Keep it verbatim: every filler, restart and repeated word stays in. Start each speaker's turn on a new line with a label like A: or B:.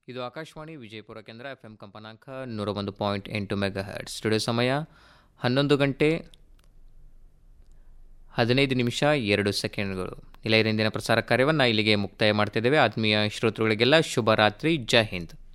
A: ಇದು ಆಕಾಶವಾಣಿ ವಿಜಯಪುರ ಕೇಂದ್ರ F M ಕಂಪನಾಂಕ ನೂರ ಒಂದು ಪಾಯಿಂಟ್ ಎಂಟು ಮೆಗಾ ಹರ್ಟ್ಸ್. ಸ್ಟುಡಿಯೋ ಸಮಯ ಹನ್ನೊಂದು ಗಂಟೆ ಹದಿನೈದು ನಿಮಿಷ ಎರಡು ಸೆಕೆಂಡ್ಗಳು. ನಿಲಯದಿಂದಿನ ಪ್ರಸಾರ ಕಾರ್ಯವನ್ನು ಇಲ್ಲಿಗೆ ಮುಕ್ತಾಯ ಮಾಡ್ತಿದ್ದೇವೆ. ಆತ್ಮೀಯ ಶ್ರೋತೃಗಳಿಗೆಲ್ಲ ಶುಭ ರಾತ್ರಿ. ಜೈ ಹಿಂದ್.